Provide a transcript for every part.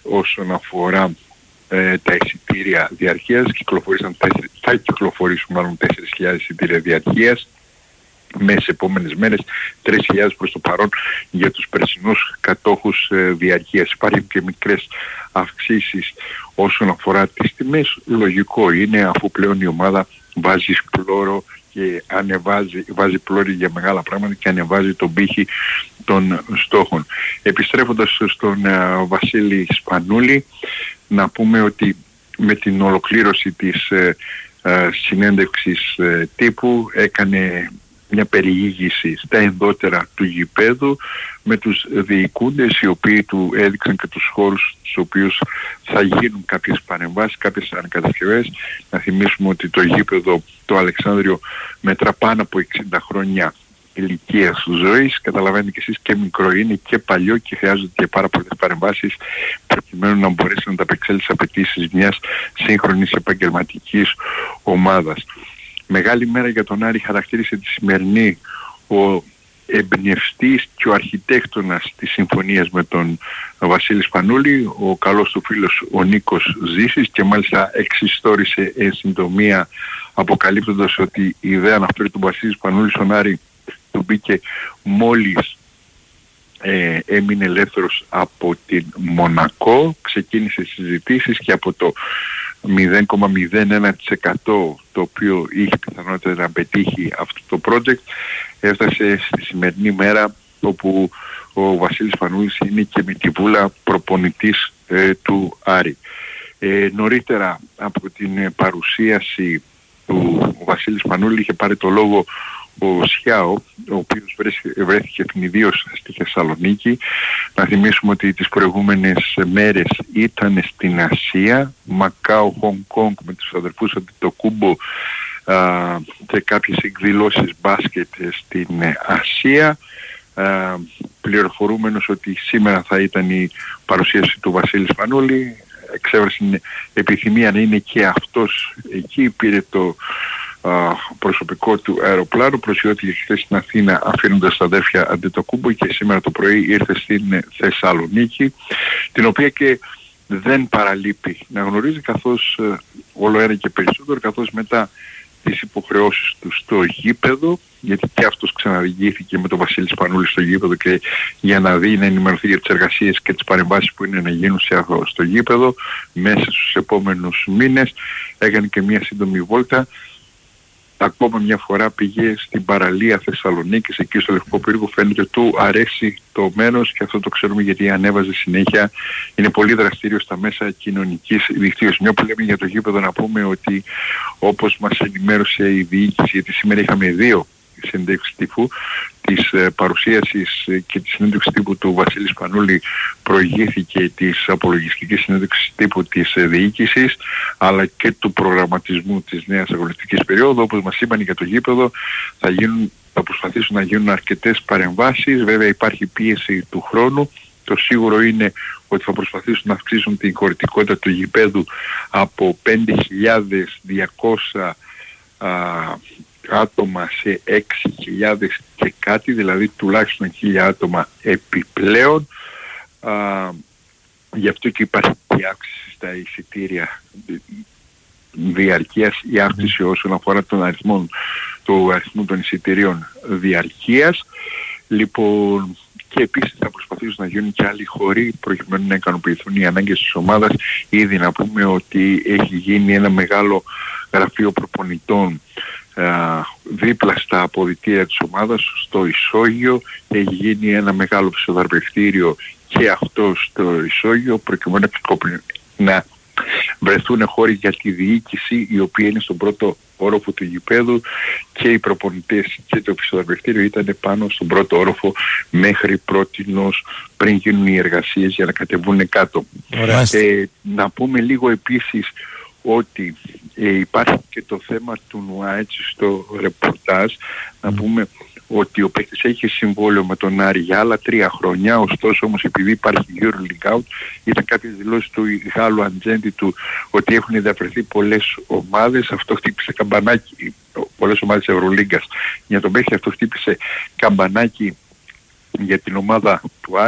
όσον αφορά τα εισιτήρια διαρκείας. Θα κυκλοφορήσουν μάλλον 4.000 εισιτήρια διαρκείας μέσα στις επόμενες μέρες, 3.000 προς το παρόν για τους περσινούς κατόχους διαρκείας. Υπάρχουν και μικρές αυξήσεις όσον αφορά τις τιμές. Λογικό είναι, αφού πλέον η ομάδα βάζει πλώρο και βάζει πλώρη για μεγάλα πράγματα και ανεβάζει τον πύχη των στόχων. Επιστρέφοντας στον Βασίλη Σπανούλη, να πούμε ότι με την ολοκλήρωση της συνέντευξης τύπου έκανε μια περιήγηση στα ενδότερα του γηπέδου με τους διοικούντες, οι οποίοι του έδειξαν και τους χώρους στους οποίους θα γίνουν κάποιες παρεμβάσεις, κάποιες ανακατασκευές. Να θυμίσουμε ότι το γήπεδο το Αλεξάνδριο μετρά πάνω από 60 χρόνια ηλικίας ζωής. Καταλαβαίνετε και εσείς, και μικρό είναι και παλιό και χρειάζονται και πάρα πολλές παρεμβάσεις προκειμένου να μπορέσει να ανταπεξέλθει στις απαιτήσεις μιας σύγχρονης επαγγελματικής ομάδας. Μεγάλη μέρα για τον Άρη χαρακτήρισε τη σημερινή ο εμπνευστής και ο αρχιτέκτονας της συμφωνίας με τον Βασίλη Σπανούλη, ο καλός του φίλος ο Νίκος Ζήσης, και μάλιστα εξιστόρισε εν συντομία αποκαλύπτοντας ότι η ιδέα αναφέρει του Βασίλη Σπανούλη στον Άρη του μπήκε μόλις έμεινε ελεύθερος από την Μονακό. Ξεκίνησε συζητήσεις και από το 0,01% το οποίο είχε πιθανότητα να πετύχει αυτό το project έφτασε στη σημερινή μέρα, όπου ο Βασίλης Σπανούλης είναι και με τη βούλα προπονητής του Άρη. Νωρίτερα από την παρουσίαση του Βασίλη Σπανούλη είχε πάρει το λόγο ο Σιάο, ο οποίος βρέθηκε ευνηδίως στη Θεσσαλονίκη. Να θυμίσουμε ότι τις προηγούμενες μέρες ήταν στην Ασία, Μακάο, Χονγκ Κονγκ, με τους αδερφούς Αντετοκούμπο και κάποιες εκδηλώσεις μπάσκετ στην Ασία. Πληροφορούμενος ότι σήμερα θα ήταν η παρουσίαση του Βασίλη Σπανούλη. Εξέβρασε επιθυμία να είναι και αυτός εκεί, πήρε το προσωπικό του αεροπλάνο, προσιώθηκε χθες στην Αθήνα αφήνοντας τα αδέρφια Αντετοκούμπο και σήμερα το πρωί ήρθε στην Θεσσαλονίκη, την οποία και δεν παραλείπει να γνωρίζει, καθώς όλο ένα και περισσότερο, καθώς μετά τις υποχρεώσεις του στο γήπεδο, γιατί και αυτός ξαναδιηγήθηκε με τον Βασίλη Σπανούλη στο γήπεδο και για να δει, να ενημερωθεί για τις εργασίες και τις παρεμβάσεις που είναι να γίνουν στο γήπεδο μέσα στους επόμενους μήνες. Έκανε και μια σύντομη βόλτα. Ακόμα μια φορά πήγε στην παραλία Θεσσαλονίκης, εκεί στο Λευκό Πύργο. Φαίνεται του αρέσει το μέρος και αυτό το ξέρουμε, γιατί ανέβαζε συνέχεια. Είναι πολύ δραστήριο στα μέσα κοινωνικής δικτύωσης. Μια που λέμε για το γήπεδο, να πούμε ότι όπως μας ενημέρωσε η διοίκηση, γιατί σήμερα είχαμε 2 συνέντευξεις τύπου, της παρουσίασης και της συνέντευξης τύπου του Βασίλη Σπανούλη προηγήθηκε της απολογιστικής συνέντευξης τύπου της διοίκησης, αλλά και του προγραμματισμού της νέας αγωνιστικής περίοδου. Όπως μας είπαν για το γήπεδο, θα προσπαθήσουν να γίνουν αρκετές παρεμβάσεις. Βέβαια υπάρχει πίεση του χρόνου. Το σίγουρο είναι ότι θα προσπαθήσουν να αυξήσουν την χωρητικότητα του γηπέδου από 5.200 άτομα σε 6.000 και κάτι, δηλαδή τουλάχιστον 1.000 άτομα επιπλέον. Γι' αυτό και υπάρχει η αύξηση στα εισιτήρια διαρκείας, η αύξηση όσον αφορά τον αριθμό των εισιτηρίων διαρκείας. Λοιπόν, και επίσης θα προσπαθήσουν να γίνουν και άλλοι χώροι προκειμένου να ικανοποιηθούν οι ανάγκες της ομάδας. Ήδη να πούμε ότι έχει γίνει ένα μεγάλο γραφείο προπονητών δίπλα στα αποδυτήρια της ομάδας στο Ισόγειο. Έχει γίνει ένα μεγάλο φυσιοθεραπευτήριο και αυτό στο Ισόγειο, προκειμένου να βρεθούν χώροι για τη διοίκηση, η οποία είναι στον πρώτο όροφο του γηπέδου, και οι προπονητές και το φυσιοθεραπευτήριο ήταν πάνω στον πρώτο όροφο μέχρι πρότινος, πριν γίνουν οι εργασίες για να κατεβούν κάτω. Να πούμε λίγο επίσης ότι υπάρχει και το θέμα του ΝΟΑ, έτσι στο ρεπορτάζ. Να πούμε ότι ο παίκτης έχει συμβόλαιο με τον Άρη για άλλα 3 χρόνια, ωστόσο όμως επειδή υπάρχει EuroLeague Out, ήταν κάποιες δηλώσεις του Γάλλου ατζέντη του ότι έχουν διαφερθεί πολλές ομάδες. Αυτό χτύπησε καμπανάκι, πολλές ομάδες Ευρωλίγκας. Για τον παίκτη αυτό χτύπησε καμπανάκι για την ομάδα του Άρη,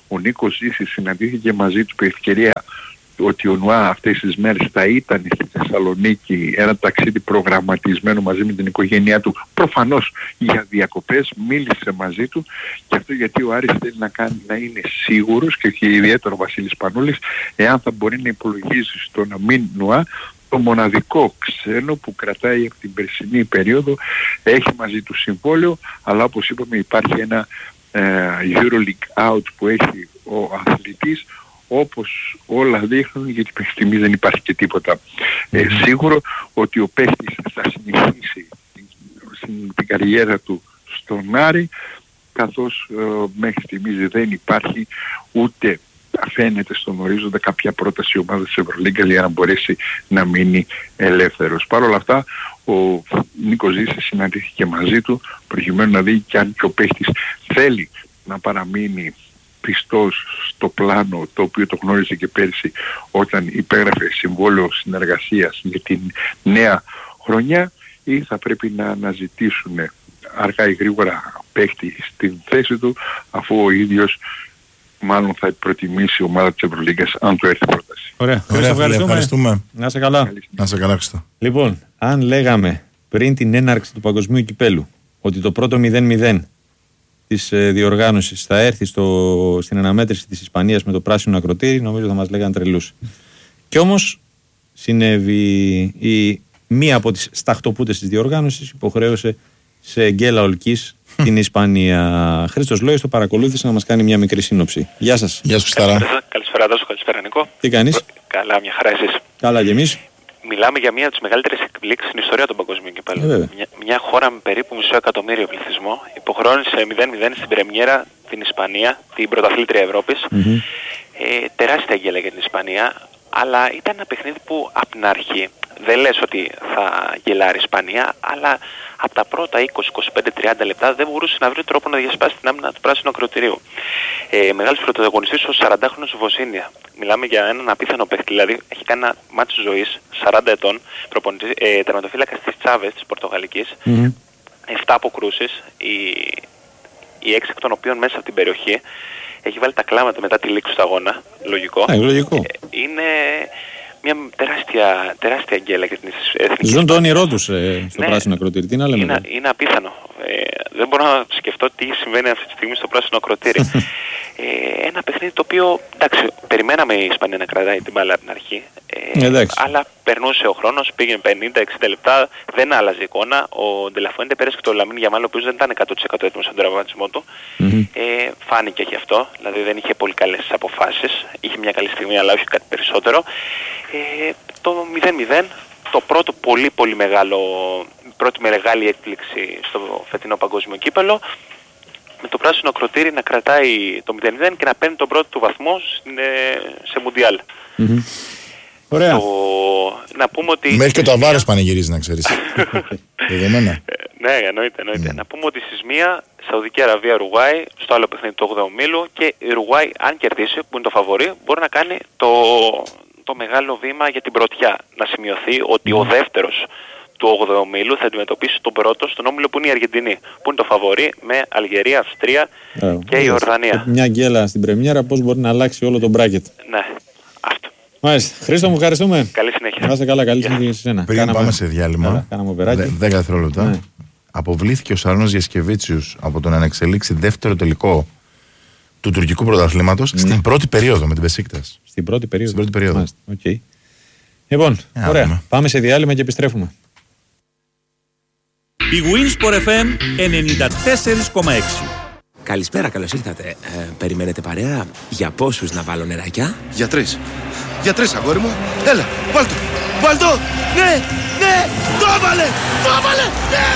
Ο Νίκος Ζήσης συναντήθηκε μαζί του με ευκαιρία ότι ο Νουά αυτές τις μέρες θα ήταν στη Θεσσαλονίκη, ένα ταξίδι προγραμματισμένο μαζί με την οικογένειά του, προφανώς για διακοπές, μίλησε μαζί του, και αυτό γιατί ο Άρης θέλει να είναι σίγουρος, και ιδιαίτερα ο Βασίλης Πανούλης, εάν θα μπορεί να υπολογίζει στον Αμίν Νουά, το μοναδικό ξένο που κρατάει από την περσινή περίοδο, έχει μαζί του συμβόλαιο, αλλά όπως είπαμε υπάρχει ένα EuroLeague out που έχει ο αθλητής, όπως όλα δείχνουν, γιατί μέχρι στιγμής δεν υπάρχει και τίποτα σίγουρο ότι ο παίκτης θα συνεχίσει την καριέρα του στον Άρη, καθώς μέχρι στιγμής δεν υπάρχει ούτε φαίνεται στον ορίζοντα κάποια πρόταση ομάδα της Ευρωλίγκας για να μπορέσει να μείνει ελεύθερος. Παρ' όλα αυτά ο Νίκος Ζήσης συναντήθηκε μαζί του προκειμένου να δει και αν και ο παίκτης θέλει να παραμείνει πιστός στο πλάνο το οποίο το γνώριζε και πέρσι όταν υπέγραφε συμβόλαιο συνεργασίας για την νέα χρονιά, ή θα πρέπει να αναζητήσουν αργά ή γρήγορα παίκτη στην θέση του, αφού ο ίδιος μάλλον θα προτιμήσει η ομάδα της Ευρωλίγκας αν του έρθει πρόταση. Ωραία, ευχαριστούμε. Να είσαι καλά. Να είσαι καλά, Χριστό. Λοιπόν, αν λέγαμε πριν την έναρξη του Παγκοσμίου Κυπέλου ότι το πρώτο 0-0 της διοργάνωσης θα έρθει στην αναμέτρηση της Ισπανίας με το πράσινο ακροτήρι, νομίζω θα μας λέγανε τρελούς. Κι όμως συνέβη μία από τις σταχτοπούτες της διοργάνωσης, υποχρέωσε σε γκέλα ολκής την Ισπανία. Χρήστος Λόης το παρακολούθησε να μας κάνει μια μικρή σύνοψη. Γεια σας. Γεια σου, Σταρά. Καλησπέρα Δάσο, καλησπέρα Νικό. Τι κάνεις? Καλά, μια χαρά, εσείς? Καλά και εμείς. Μιλάμε για μία από τις μεγαλύτερες εκπλήξεις στην ιστορία των παγκοσμίων κυπέλλων. Μια χώρα με περίπου 500.000 πληθυσμό υποχρεώνησε 0-0 στην πρεμιέρα την Ισπανία, την πρωταθλήτρια Ευρώπης. Τεράστια αγγέλα για την Ισπανία, αλλά ήταν ένα παιχνίδι που από την αρχή δεν λες ότι θα γελάρει η Ισπανία, αλλά από τα πρώτα 20, 25, 30 λεπτά δεν μπορούσε να βρει τρόπο να διασπάσει την άμυνα του πράσινου ακροτηρίου. Μεγάλος πρωταγωνιστής ο 40χρονος Βοσίνια. Μιλάμε για έναν απίθανο παίχτη, δηλαδή έχει κάνει ένα μάτσο ζωής 40 ετών, τερματοφύλακας της Τσάβες της Πορτογαλικής, 7 αποκρούσεις, οι 6 εκ των οποίων μέσα από την περιοχή. Έχει βάλει τα κλάματα μετά τη λήξη του αγώνα. Λογικό. Λογικό. Είναι μια τεράστια αγγέλα για την εθνική. Ζουν το όνειρό τους στο πράσινο ακροτήρι. Τι να λέμε. Είναι απίθανο. Δεν μπορώ να σκεφτώ τι συμβαίνει αυτή τη στιγμή στο πράσινο ακροτήρι. Ένα παιχνίδι το οποίο, εντάξει, περιμέναμε η Ισπανία να κρατάει την μπάλα από την αρχή. Αλλά περνούσε ο χρόνος, πήγαινε 50-60 λεπτά, δεν άλλαζε εικόνα. Ο Ντελαφουέντε πέρασε και το Λαμίν Γιαμάλ, ο οποίος δεν ήταν 100% έτοιμος στον τραυματισμό του. Φάνηκε και αυτό, δηλαδή δεν είχε πολύ καλές αποφάσεις. Είχε μια καλή στιγμή, αλλά όχι κάτι περισσότερο. Το 0-0, το πρώτο πρώτη μεγάλη έκπληξη στο φετινό παγκόσμιο κύπελλο, με το πράσινο ακροτήρι να κρατάει το 0-0 και να παίρνει τον πρώτο του βαθμό σε Μουντιάλ. Ωραία. Να πούμε ότι... Μέχρι και το Αβάρες πανηγυρίζει, να ξέρεις. Δεδομένα. Ναι, εννοείται. Να πούμε ότι στις 1 Σαουδική Αραβία, Ουρουγουάη, στο άλλο παιχνίδι του 8ου ομίλου, και η Ουρουγουάη, αν κερδίσει, που είναι το φαβορί, μπορεί να κάνει το μεγάλο βήμα για την πρωτιά. Να σημειωθεί ότι ο δεύτερος του 8ου ομίλου θα αντιμετωπίσει τον πρώτο στον όμιλο που είναι η Αργεντινή, που είναι το φαβορί, με Αλγερία, Αυστρία και η Ορδανία. Μια γκέλα στην πρεμιέρα, πώς μπορεί να αλλάξει όλο το μπράκετ. Ναι, αυτό. Μάλιστα. Χρήστο, μου ευχαριστούμε. Καλή συνέχεια. Να είστε καλά, καλή συνέχεια σε εσένα. Πριν πάμε σε διάλειμμα, 10 δευτερόλεπτα. Ναι. Αποβλήθηκε ο Σαρώνος Γιασκεβίτσιους από το να ανεξελίξει δεύτερο τελικό του τουρκικού πρωταθλήματος στην πρώτη περίοδο με την Μπεσίκτας. Στην πρώτη περίοδο. Okay. Λοιπόν, ωραία. Πάμε σε διάλειμμα και επιστρέφουμε. Η Winsport FM 94,6. Καλησπέρα, καλώς ήρθατε. Περιμένετε παρέα? Για πόσους να βάλω νεράκια? Για 3. Για 3, αγόρι μου. Έλα, βάλ' το. Βάλ' το. Ναι, το έβαλε. Ναι.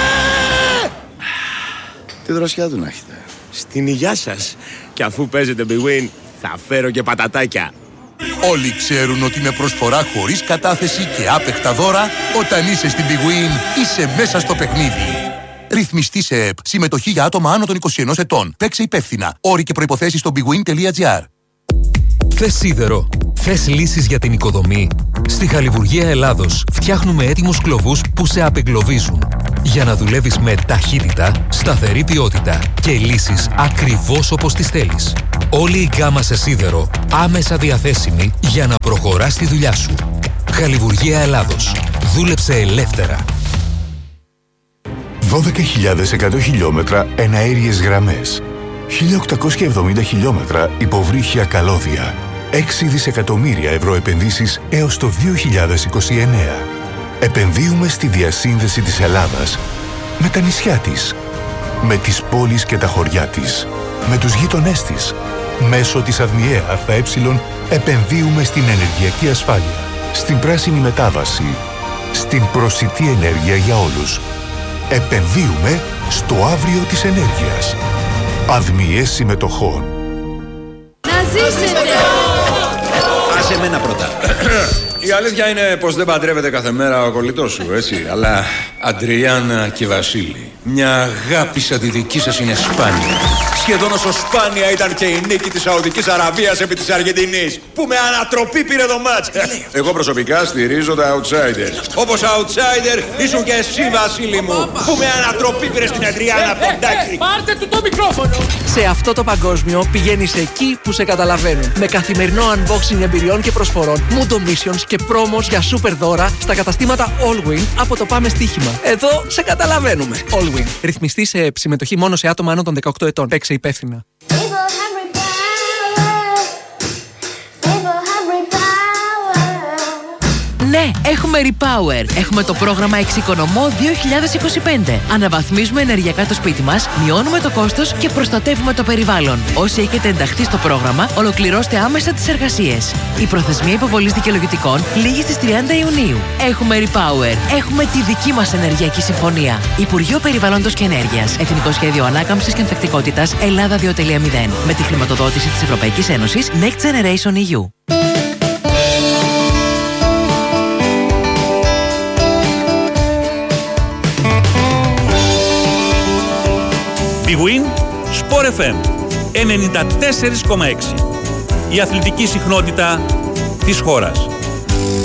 Τι δροσιά του να έχετε. Στην υγειά σας. Και αφού παίζετε Big Win, θα φέρω και πατατάκια. Όλοι ξέρουν ότι με προσφορά χωρίς κατάθεση και άπεχτα δώρα, όταν είσαι στην Big Win, είσαι μέσα στο παιχνίδι. Ρυθμιστή σε ΕΠ. Συμμετοχή για άτομα άνω των 21 ετών. Παίξε υπεύθυνα. Όροι και προϋποθέσεις στο bigwin.gr. Θες σίδερο? Θες λύσεις για την οικοδομή? Στη Χαλιβουργία Ελλάδος φτιάχνουμε έτοιμους κλωβούς που σε απεγκλωβίζουν. Για να δουλεύεις με ταχύτητα, σταθερή ποιότητα και λύσεις ακριβώς όπως τις θέλεις. Όλη η γκάμα σε σίδερο άμεσα διαθέσιμη για να προχωράς τη δουλειά σου. Χαλιβουργία Ελλάδος. Δούλεψε ελεύθερα. 12.100 χιλιόμετρα εναέριες γραμμές. 1.870 χιλιόμετρα υποβρύχια καλώδια. 6 δισεκατομμύρια ευρώ επενδύσεις έως το 2029. Επενδύουμε στη διασύνδεση της Ελλάδας με τα νησιά της, με τις πόλεις και τα χωριά της, με τους γείτονές της. Μέσω της ΑΔΜΙΕ ΑΕ επενδύουμε στην ενεργειακή ασφάλεια, στην πράσινη μετάβαση, στην προσιτή ενέργεια για όλους. Επενδύουμε στο αύριο της ενέργειας. ΑΔΜΙΕ συμμετοχών. Να ζήσετε! Άσε εμένα πρώτα. Η αλήθεια είναι πως δεν παντρεύεται κάθε μέρα ο κολλητός σου, έτσι. Αλλά Αντριάννα και Βασίλη, μια αγάπη σαν τη δική σας είναι σπάνια. Σχεδόν όσο σπάνια ήταν και η νίκη της Σαουδικής Αραβίας επί της Αργεντινής, που με ανατροπή πήρε το μάτς. Εγώ προσωπικά στηρίζω τα outsiders. Όπως outsider ήσουν και εσύ, Βασίλη μου, που με ανατροπή πήρε στην Αντριάννα από τον Τάκη. Πάρτε του το μικρόφωνο! Σε αυτό το παγκόσμιο πηγαίνεις εκεί που σε καταλαβαίνουν. Με καθημερινό unboxing εμπειριών και προσφορών, Mundo Missions και πρόμος για super δώρα στα καταστήματα Allwin από το Πάμε Στοίχημα. Εδώ σε καταλαβαίνουμε. Allwin. Ρυθμιστή σε συμμετοχή μόνο σε άτομα άνω των 18 ετών. Παίξε υπεύθυνα. Ναι, έχουμε Repower. Έχουμε το πρόγραμμα Εξοικονομώ 2025. Αναβαθμίζουμε ενεργειακά το σπίτι μας, μειώνουμε το κόστος και προστατεύουμε το περιβάλλον. Όσοι έχετε ενταχθεί στο πρόγραμμα, ολοκληρώστε άμεσα τις εργασίες. Η προθεσμία υποβολής δικαιολογητικών λήγει στις 30 Ιουνίου. Έχουμε Repower. Έχουμε τη δική μας ενεργειακή συμφωνία. Υπουργείο Περιβάλλοντος και Ενέργειας. Εθνικό Σχέδιο Ανάκαμψης και Ανθεκτικότητας Ελλάδα 2.0. Με τη χρηματοδότηση της Ευρωπαϊκής Ένωσης Next Generation EU. Big Win, Sport FM 94,6. Η αθλητική συχνότητα της χώρας.